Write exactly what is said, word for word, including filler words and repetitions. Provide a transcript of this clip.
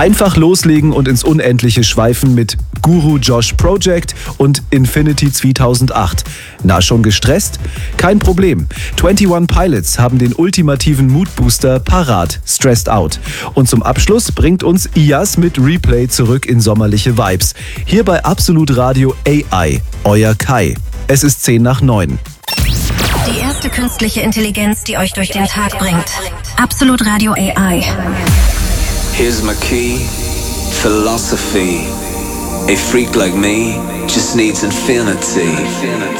Einfach loslegen und ins Unendliche schweifen mit Guru Josh Project und Infinity zweitausendacht. Na, schon gestresst? Kein Problem. einundzwanzig Pilots haben den ultimativen Moodbooster parat, Stressed Out. Und zum Abschluss bringt uns I A S mit Replay zurück in sommerliche Vibes. Hier bei Absolut Radio A I, euer Kai. Es ist zehn nach neun. Die erste künstliche Intelligenz, die euch durch den Tag bringt. Absolut Radio A I. Here's my key, philosophy. A freak like me just needs infinity.